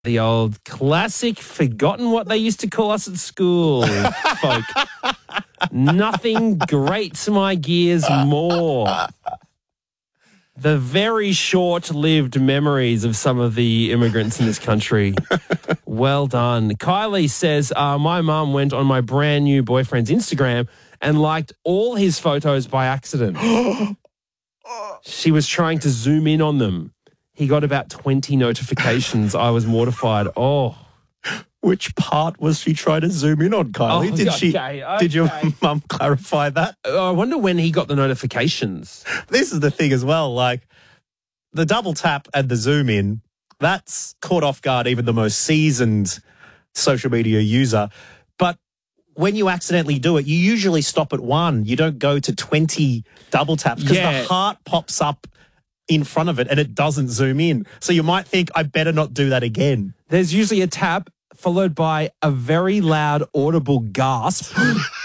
The old classic, forgotten what they used to call us at school, folk. Nothing grates my gears more. The very short-lived memories of some of the immigrants in this country. Well done. Kylie says, my mum went on my brand new boyfriend's Instagram and liked all his photos by accident. She was trying to zoom in on them. He got about 20 notifications. I was mortified. Oh. Which part was she trying to zoom in on, Kylie? Did your mum clarify that? I wonder when he got the notifications. This is the thing as well, like the double tap and the zoom in, that's caught off guard even the most seasoned social media user. But when you accidentally do it, you usually stop at 1. You don't go to 20 double taps because the heart pops up in front of it and it doesn't zoom in. So you might think, I better not do that again. There's usually a tap followed by a very loud audible gasp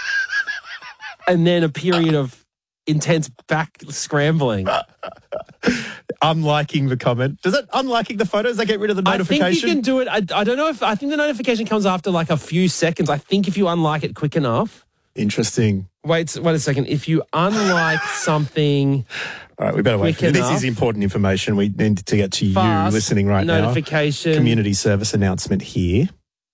and then a period of intense back scrambling. Unliking the comment. Does it unliking the photos? They get rid of the notification? I think you can do it. I don't know if... I think the notification comes after like a few seconds. I think if you unlike it quick enough... Interesting. Wait a second. If you unlike something... All right, we better wait. This is important information. We need to get to you listening right now. Notification. Community service announcement here.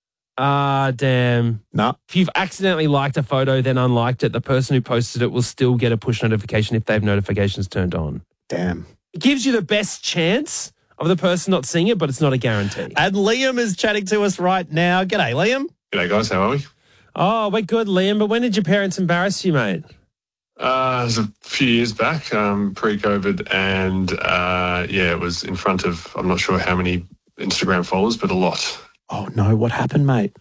Damn. No. If you've accidentally liked a photo, then unliked it, the person who posted it will still get a push notification if they have notifications turned on. Damn. It gives you the best chance of the person not seeing it, but it's not a guarantee. And Liam is chatting to us right now. G'day, Liam. G'day, guys. How are we? Oh, we're good, Liam. But when did your parents embarrass you, mate? It was a few years back, pre-COVID, and it was in front of, I'm not sure how many Instagram followers, but a lot. Oh, no. What happened, mate?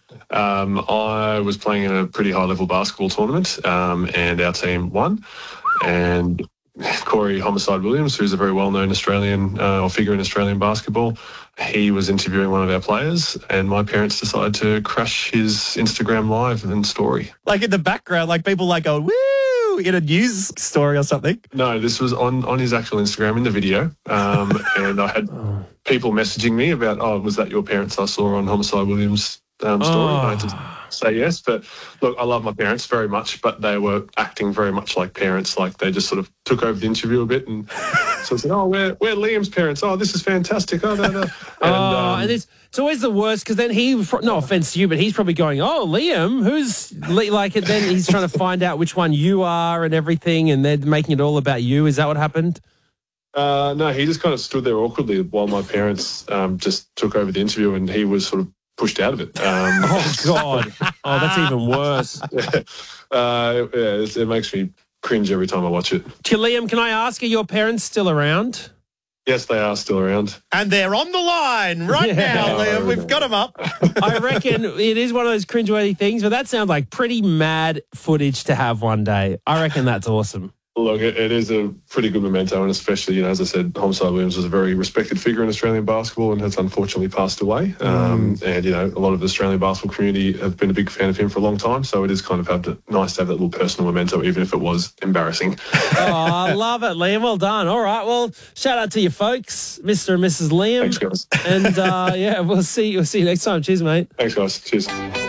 I was playing in a pretty high-level basketball tournament, and our team won. And Corey Homicide Williams, who's a very well-known Australian or figure in Australian basketball, he was interviewing one of our players, and my parents decided to crash his Instagram live and story. Like in the background, like people like going, woo, in a news story or something? No, this was on his actual Instagram in the video. And I had people messaging me about, was that your parents I saw on Homicide Williams' story? And I had to say yes. But look, I love my parents very much, but they were acting very much like parents. Like they just sort of took over the interview a bit. And so I said, we're Liam's parents. Oh, this is fantastic. And it's always the worst because then no offense to you, but he's probably going, oh, Liam, who's like it? Then he's trying to find out which one you are and everything, and they're making it all about you. Is that what happened? No, he just kind of stood there awkwardly while my parents just took over the interview, and he was sort of pushed out of it. Oh, God. Oh, that's even worse. It makes me cringe every time I watch it. Liam, can I ask, are your parents still around? Yes, they are still around. And they're on the line right now, Liam. We've got them up. I reckon it is one of those cringeworthy things, but that sounds like pretty mad footage to have one day. I reckon that's awesome. Look, it is a pretty good memento, and especially, as I said, Homicide Williams was a very respected figure in Australian basketball and has unfortunately passed away. And, a lot of the Australian basketball community have been a big fan of him for a long time, so it is kind of nice to have that little personal memento, even if it was embarrassing. Oh, I love it, Liam. Well done. All right, well, shout out to you folks, Mr. and Mrs. Liam. Thanks, guys. And, we'll see you next time. Cheers, mate. Thanks, guys. Cheers.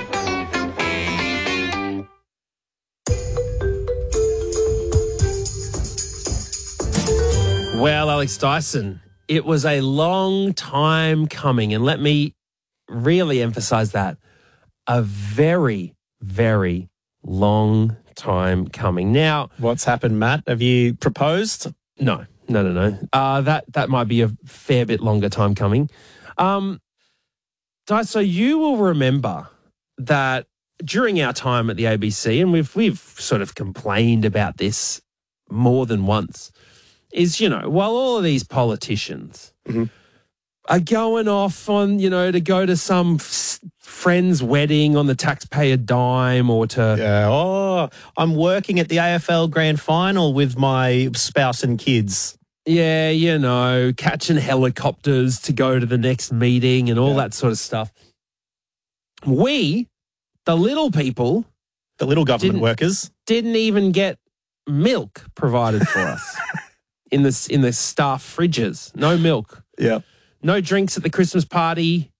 Well, Alex Dyson, it was a long time coming, and let me really emphasize that. A very, very long time coming. Now, what's happened, Matt? Have you proposed? No. That might be a fair bit longer time coming. Dyson, so you will remember that during our time at the ABC, and we've sort of complained about this more than once, is, while all of these politicians are going off on, to go to some friend's wedding on the taxpayer dime or to... Yeah, I'm working at the AFL Grand Final with my spouse and kids. Yeah, catching helicopters to go to the next meeting and all that sort of stuff. We, the little people... The little government workers. Didn't even get milk provided for us. In the staff fridges. No milk. Yeah. No drinks at the Christmas party.